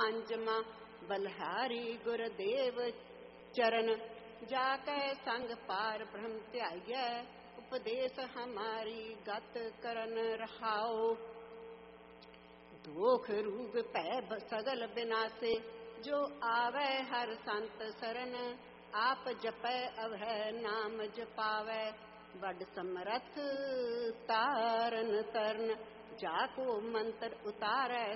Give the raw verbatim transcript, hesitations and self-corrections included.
पंजमा बलहारी गुरुदेव चरण, जाकै संग पार ब्रह्म त्यागै, उपदेश हमारी गत करन रहाओ। दोख रूग पै सगल बिनासे, जो आवे हर संत सरन, आप जपै अभय नाम जपावै, बड़ समरथ तारन तरन, जाको मंत्र उतारै